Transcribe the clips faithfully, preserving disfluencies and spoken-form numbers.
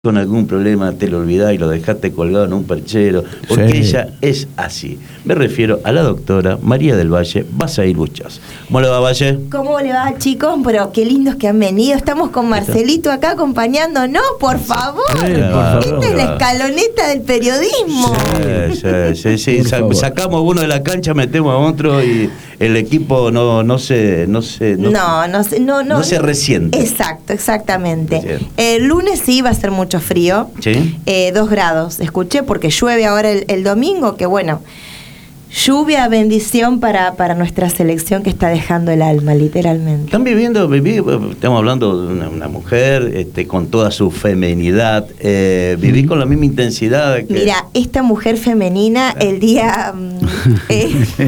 con algún problema te lo olvidás y lo dejaste colgado en un perchero, porque sí. Ella es así. Me refiero a la doctora María del Valle Basair Buchas. ¿Cómo le va, Valle? ¿Cómo le va, chicos? Pero qué lindos que han venido. Estamos con Marcelito acá acompañándonos, por favor. Sí, por favor. Esta es la escaloneta del periodismo. Sí, sí, sí, sí. Sa- sacamos uno de la cancha, metemos a otro y el equipo no, no se no se no, no, no, se, no, no, no se resiente. Exacto, exactamente. El lunes sí iba a ser mucho frío, ¿sí? eh, dos grados, escuché, porque llueve ahora el, el domingo, que bueno, lluvia, bendición para, para nuestra selección que está dejando el alma, literalmente. Están viviendo, viví, estamos hablando de una, una mujer este, con toda su feminidad, eh, viví mm. con la misma intensidad. Que... Mira, esta mujer femenina el día eh,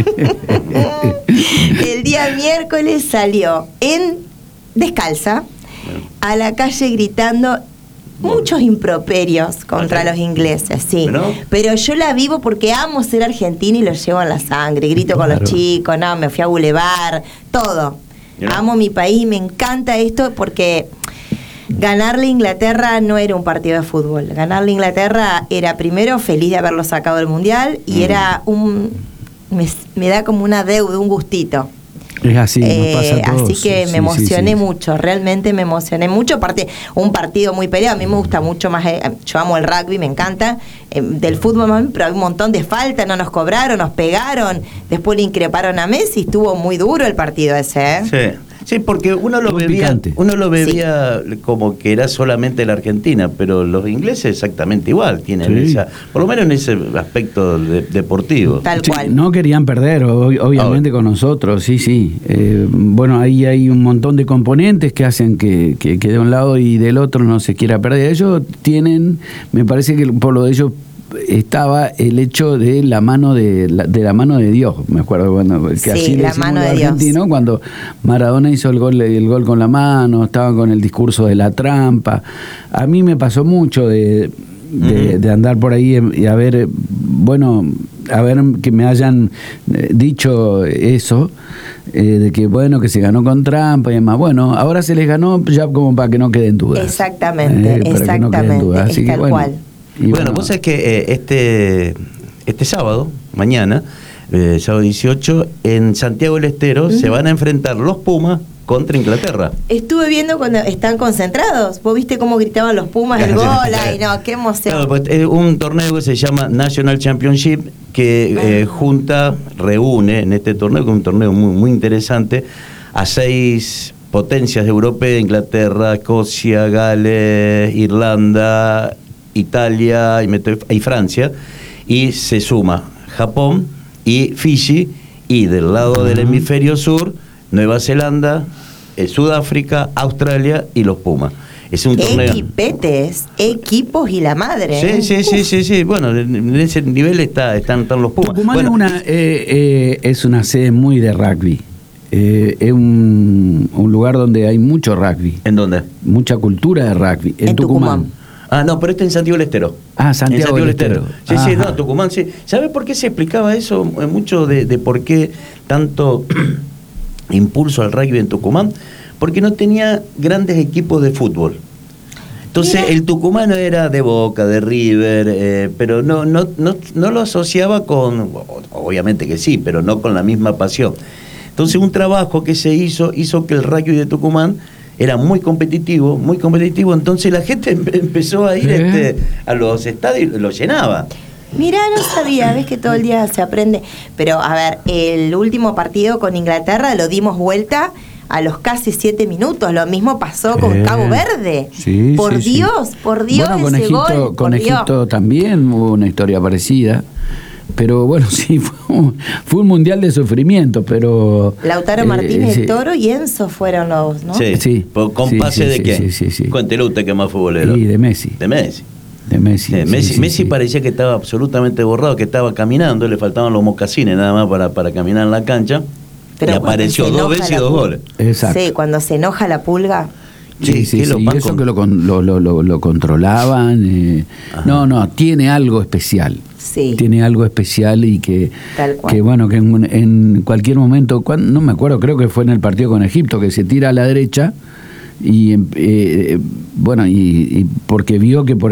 el día miércoles salió en descalza bueno. a la calle gritando muchos improperios contra okay. los ingleses, sí. ¿Pero? Pero yo la vivo porque amo ser argentina y lo llevo en la sangre. Grito claro. con los chicos, no, me fui a Boulevard, todo. ¿No? Amo mi país, me encanta esto porque ganarle a Inglaterra no era un partido de fútbol. Ganarle a Inglaterra era primero feliz de haberlo sacado del Mundial y mm. era un... Me, me da como una deuda, un gustito. Es así, nos eh, pasa a todos. Así que sí, me emocioné sí, sí. mucho, realmente me emocioné mucho. Aparte, un partido muy peleado, a mí me gusta mucho más, eh, yo amo el rugby, me encanta, eh, del fútbol, pero hay un montón de faltas, no nos cobraron, nos pegaron, después le increparon a Messi, estuvo muy duro el partido ese, ¿eh? Sí. Sí, porque uno lo Muy bebía, picante. uno lo bebía sí. como que era solamente la Argentina, pero los ingleses exactamente igual tienen sí. esa, por lo menos en ese aspecto de, deportivo. Tal sí, cual. No querían perder, ob- obviamente oh. con nosotros, sí, sí. Eh, bueno, ahí hay un montón de componentes que hacen que, que, que de un lado y del otro no se quiera perder. Ellos tienen, me parece que por lo de ellos estaba el hecho de la mano de la, de la mano de Dios, me acuerdo cuando que sí, así la mano de argentino, Dios. Cuando Maradona hizo el gol el gol con la mano, estaban con el discurso de la trampa. A mí me pasó mucho de de, uh-huh. de andar por ahí y a ver, bueno, a ver que me hayan dicho eso, eh, de que bueno, que se ganó con trampa y demás. Bueno, ahora se les ganó ya como para que no queden dudas. Exactamente, eh, exactamente, no dudas. Así es que, tal bueno, cual. Y bueno, vos sabés que eh, este, este sábado, mañana, eh, sábado dieciocho, en Santiago del Estero uh-huh. se van a enfrentar los Pumas contra Inglaterra. Estuve viendo cuando están concentrados. ¿Vos viste cómo gritaban los Pumas el gol? Ay, no, qué emoción. Claro, pues, es un torneo que se llama National Championship que uh-huh. eh, junta, reúne en este torneo, que es un torneo muy, muy interesante, a seis potencias europeas: Inglaterra, Escocia, Gales, Irlanda, Italia y, y Francia, y se suma Japón y Fiji, y del lado uh-huh. del hemisferio sur, Nueva Zelanda, eh, Sudáfrica, Australia y los Pumas. Es un torneo. Equipetes, equipos y la madre. Sí, sí, sí, sí, sí. Bueno, en ese nivel está, están, están los Pumas. Tucumán bueno, es una eh, eh, es una sede muy de rugby. Eh, es un, un lugar donde hay mucho rugby. ¿En dónde? Mucha cultura de rugby. En, en Tucumán. Tucumán. Ah, no, pero este en Santiago del Estero. Ah, Santiago, Santiago del Estero. Estero. Sí, Ajá. sí, no, Tucumán, sí. ¿Sabe por qué se explicaba eso? Mucho de, de por qué tanto impulso al rugby en Tucumán. Porque no tenía grandes equipos de fútbol. Entonces, Mira. el tucumano era de Boca, de River, eh, pero no, no, no, no lo asociaba con, obviamente que sí, pero no con la misma pasión. Entonces, un trabajo que se hizo, hizo que el rugby de Tucumán era muy competitivo, muy competitivo, entonces la gente empezó a ir ¿Eh? este, a los estadios y lo llenaba. Mirá, no sabía, ves que todo el día se aprende. Pero, a ver, el último partido con Inglaterra lo dimos vuelta a los casi siete minutos. Lo mismo pasó con eh, Cabo Verde. Sí, por sí, Dios, sí. por Dios, bueno, con ese Egipto, gol. Con por Egipto Dios. también hubo una historia parecida. Pero bueno, sí, fue un, fue un mundial de sufrimiento, pero... Lautaro Martínez, eh, sí. Toro y Enzo fueron los, ¿no? Sí, sí. ¿Con sí, pase sí, de sí, quién? Sí, sí, sí. Cuéntelo usted que es más futbolero. Sí, de Messi. De Messi. De Messi. Sí, sí, Messi, sí, Messi sí. parecía que estaba absolutamente borrado, que estaba caminando, le faltaban los mocasines nada más para, para caminar en la cancha. Pero y apareció dos veces y dos goles. Exacto. Sí, cuando se enoja la pulga... Sí, sí, sí, sí. Y eso con... que lo, lo, lo, lo, lo controlaban. Eh. No, no, tiene algo especial. Sí. Tiene algo especial y que, Tal cual. que bueno, que en, en cualquier momento, cuando, no me acuerdo, creo que fue en el partido con Egipto, que se tira a la derecha y eh, bueno, y, y porque vio que por